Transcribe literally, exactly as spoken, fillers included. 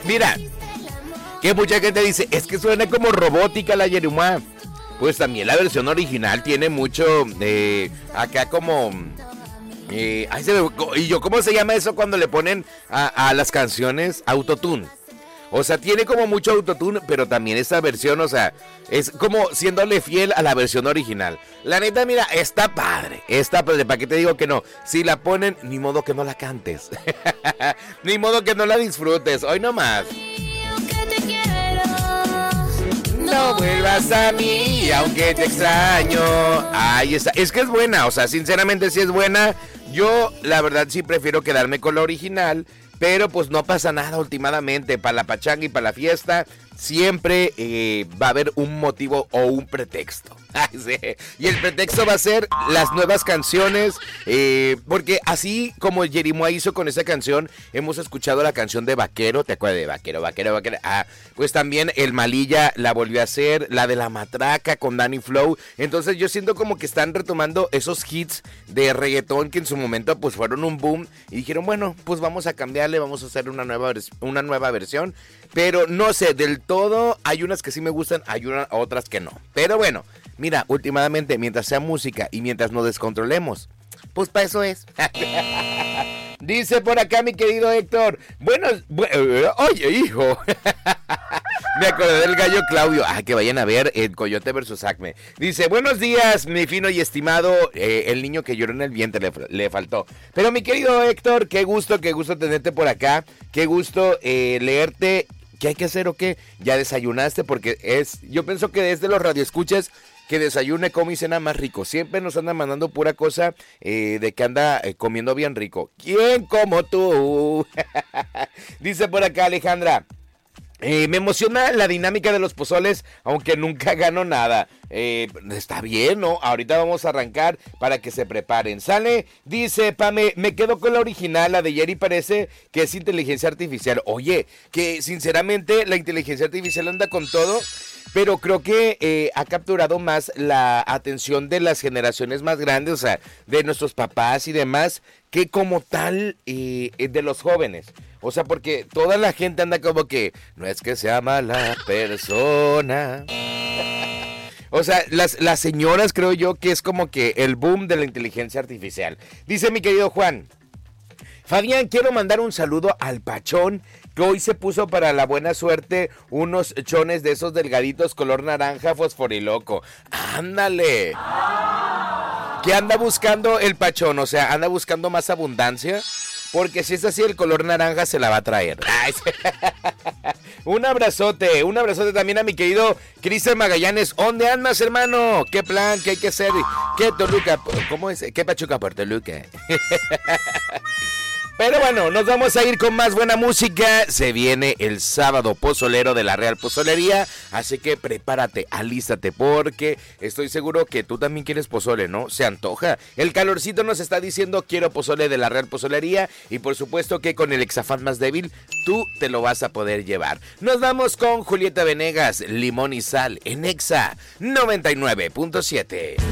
mira, que mucha gente dice, es que suena como robótica la Yerimua. Pues también la versión original tiene mucho, eh, acá como... Eh, ay, se me, y yo, ¿cómo se llama eso cuando le ponen a, a las canciones autotune? O sea, tiene como mucho autotune, pero también esa versión, o sea, es como siéndole fiel a la versión original. La neta, mira, está padre, está padre, ¿para qué te digo que no? Si la ponen, ni modo que no la cantes, ni modo que no la disfrutes, hoy nomás. No vuelvas a mí, aunque te extraño. Ahí está, es que es buena, o sea, sinceramente sí es buena. Yo, la verdad, sí prefiero quedarme con la original. Pero pues no pasa nada últimamente, para la pachanga y para la fiesta siempre eh, va a haber un motivo o un pretexto. Ay, sí. Y el pretexto va a ser las nuevas canciones, eh, porque así como Yerimua hizo con esa canción, hemos escuchado la canción de Vaquero, ¿te acuerdas de Vaquero, Vaquero, Vaquero? Ah, pues también el Malilla la volvió a hacer, la de La Matraca con Danny Flow. Entonces yo siento como que están retomando esos hits de reggaetón que en su momento pues fueron un boom y dijeron, bueno, pues vamos a cambiarle, vamos a hacer una nueva, una nueva versión. Pero no sé, del todo hay unas que sí me gustan, hay unas, otras que no. Pero bueno, mira, últimamente mientras sea música y mientras nos descontrolemos, pues para eso es. Dice por acá mi querido Héctor, buenos, bu- oye hijo, me acordé del gallo Claudio, ah, que vayan a ver el Coyote versus Acme. Dice, buenos días mi fino y estimado, eh, el niño que lloró en el vientre le, le faltó. Pero mi querido Héctor, qué gusto, qué gusto tenerte por acá, qué gusto eh, leerte. ¿Qué hay que hacer o qué? ¿Ya desayunaste? Porque es, yo pienso que desde los radioescuchas que desayune, come y cena más rico. Siempre nos andan mandando pura cosa eh, de que anda eh, comiendo bien rico. ¿Quién como tú? Dice por acá Alejandra. Eh, me emociona la dinámica de los pozoles, aunque nunca gano nada. Eh, está bien, ¿no? Ahorita vamos a arrancar para que se preparen. ¿Sale? Dice Pame, me quedo con la original, la de Jerry parece que es inteligencia artificial. Oye, que sinceramente la inteligencia artificial anda con todo, pero creo que eh, ha capturado más la atención de las generaciones más grandes, o sea, de nuestros papás y demás, que como tal eh, de los jóvenes. O sea, porque toda la gente anda como que, no es que sea mala persona. O sea, las, las señoras creo yo que es como que el boom de la inteligencia artificial. Dice mi querido Juan, Fabián, quiero mandar un saludo al Pachón, que hoy se puso para la buena suerte unos chones de esos delgaditos color naranja fosforiloco. ¡Ándale! ¿Qué anda buscando el Pachón? O sea, ¿anda buscando más abundancia? Porque si es así, el color naranja se la va a traer. Ay, un abrazote, un abrazote también a mi querido Cristian Magallanes. ¿Dónde andas, hermano? ¿Qué plan? ¿Qué hay que hacer? ¿Qué Toluca? ¿Cómo es? ¿Qué Pachuca por Toluca? Pero bueno, nos vamos a ir con más buena música. Se viene el sábado pozolero de la Real Pozolería, así que prepárate, alístate, porque estoy seguro que tú también quieres pozole, ¿no? Se antoja. El calorcito nos está diciendo quiero pozole de la Real Pozolería, y por supuesto que con el Exafán más débil tú te lo vas a poder llevar. Nos vamos con Julieta Venegas, Limón y Sal en Exa noventa y nueve punto siete.